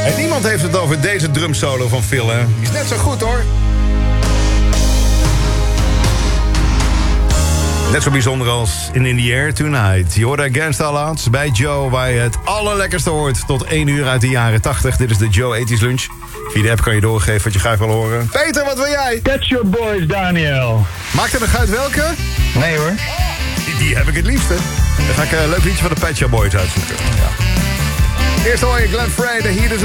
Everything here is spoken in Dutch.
En niemand heeft het over deze drumsolo van Phil, hè? Die is net zo goed, hoor. Net zo bijzonder als In the Air Tonight. Je hoort Against All Odds bij Joe, waar je het allerlekkerste hoort. Tot 1 uur uit de jaren 80. Dit is de Joe 80's Lunch. Via de app kan je doorgeven wat je graag wil horen. Peter, wat wil jij? Pet Shop Boys, Daniel. Maakt er nog uit welke? Nee hoor. Die heb ik het liefste. Dan ga ik een leuk liedje van de Pet Shop Boys uitzoeken. Ja. Eerst hoor je Glenn Frey, The Heat Is